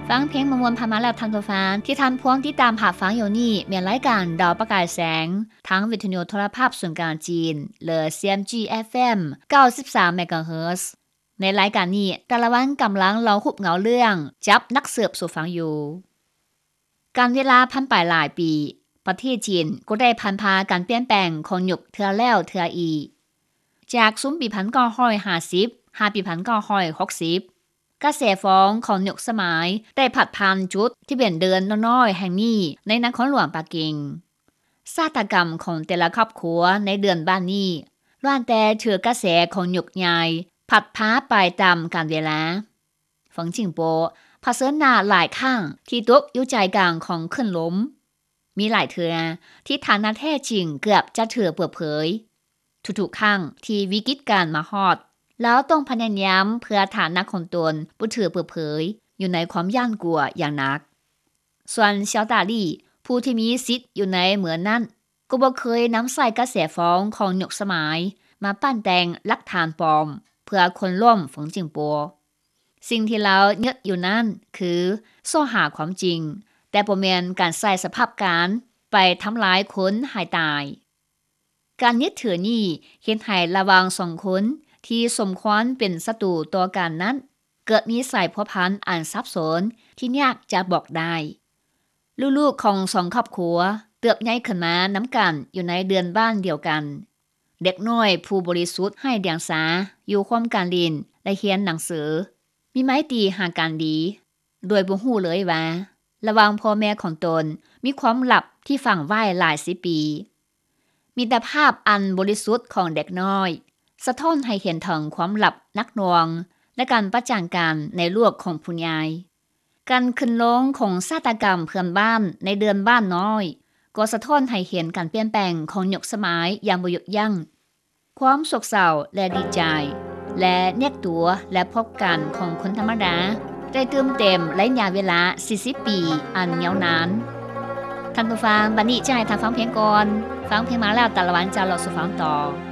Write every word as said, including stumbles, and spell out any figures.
ฟังเพลงมวลๆผ่านมาแล้วทันตัวฟังที่ทันพวงที่ตามหาฟังอยู่นี่มีรายการดาวประกายแสงทั้งวิทยุโทรภาพส่วนกลางจีนหรือ ซี เอ็ม จี เอฟ เอ็ม เก้าสิบสาม เมกะเฮิรตซ์ในรายการนี้แต่ละวันกำลังเราหุบเหงาเรื่องจับนักสืบสู่ฟังอยู่การเวลาพันไปหลายปีประเทศจีนก็ได้พันพาการเปลี่ยนแปลงของยุคเทือแล้วเทืออีจากซุ้มปีหนึ่งพันเก้าร้อยห้าสิบหาปีหนึ่งพันเก้าร้อยหกสิบกระแสฟ้องของยุคสมัยได้ผัดผ่านจุดที่เปลี่ยนเดินน้อยๆแห่งนี้ในนครหลวงปักกิ่งฆาตกรรมของแต่ละครอบครัวในเดือนบ้านนี้ล้วนแต่ถือกระแสของยุคใหญ่ผัดพาไปตามกาลเวลาฝังจิงโปเผชิญหน้าหลายครั้งที่ตกอยู่ใจกลางของขึ้นล้มมีหลายเทื่อที่ฐานะแท้จริงเกือบจะถือเปิดเผยทุกๆครั้งที่วิกฤตการณ์มาฮอดแล้วต้องพยายามเพื่อฐานะของตนบ่ถือเปิดเผยอยู่ในความย่านกลัวอย่างหนักส่วนเซียวตาลี่ผู้ที่มีสิทธิ์อยู่ในเหมือนนั้นก็บ่เคยนำใส่กระแสฟ้องของยุคสมัยมาปั้นแต่งหลักฐานปลอมเพื่อคนร่วมฝงจิงปัวสิ่งที่เรายึดอยู่นั่นคือซ่อหาความจริงแต่บ่แม่นการใส่สภาพการไปทำลายคนให้ตายการยึดถือนี้เฮ็ดให้ระหว่างสองคนที่สมควรเป็นศัตรูต่อกันนั้นเกิดมีสายพัวพันอันซับซ้อนที่ยากจะบอกได้ลูกๆของสองครอบครัวเติบใหญ่ขึ้นมาน้ำกันอยู่ในเดือนบ้านเดียวกันเด็กน้อยผู้บริสุทธิ์ให้เดียงสาอยู่ความการเรียนและเรียนหนังสือมีไม้ตีหากันดีโดยบ่ฮู้เลยว่าระหว่างพ่อแม่ของตนมีความลับที่ฝังไว้หลายสิบปีมีแต่ภาพอันบริสุทธิ์ของเด็กน้อยสะท้อนให้เห็นถึงความลับนักหน่วงและการประจานกันในลวกของผู้ใหญ่การขึ้นลงของฆาตกรรมเพื่อนบ้านในเดือนบ้านน้อยก็สะท้อนให้เห็นการเปลี่ยนแปลงของยุคสมัยอย่างบ่หยุดยั้งความโศกเศร้าและดีใจและแยกตัวและพบกันของคนธรรมดาได้เติมเต็มระยะเวลาสี่สิบปีอันยาวนานท่านผู้ฟังบัดนี้จะให้ท่านฟังเพลงก่อนฟังเพลงมาแล้วแต่ละวันจะเราสู่ฟังต่อ